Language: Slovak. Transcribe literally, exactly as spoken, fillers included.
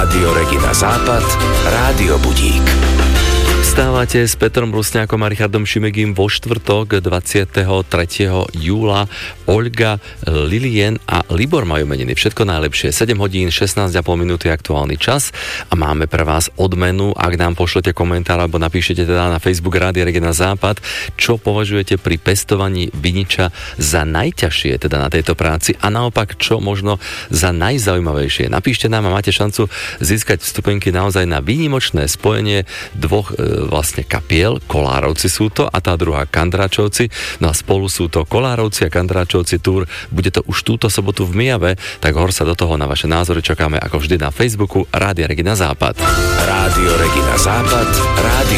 Rádio Regina Západ, Rádio Budík. Vstávate s Petrom Rusňákom a Richardom Šimegím vo štvrtok dvadsiateho tretieho júla. Olga, Lilien a Libor majú meniny. Všetko najlepšie. sedem hodín, šestnásť a pol minúty aktuálny čas a máme pre vás odmenu. Ak nám pošlete komentár alebo napíšete teda na Facebook Rádia Regina Západ, čo považujete pri pestovaní viniča za najťažšie teda na tejto práci a naopak čo možno za najzaujímavejšie. Napíšte nám a máte šancu získať vstupenky naozaj na výnimočné spojenie dvoch e, vlastne kapiel. Kolárovci sú to a tá druhá Kandráčovci. No a spolu sú to Kolárovci a Kandráčovci Tour. Bude to už túto sobotu v Mijave, tak hor sa do toho na vaše názory čakáme ako vždy na Facebooku Rádia Regina Západ. Rádio Regina Západ, Rádio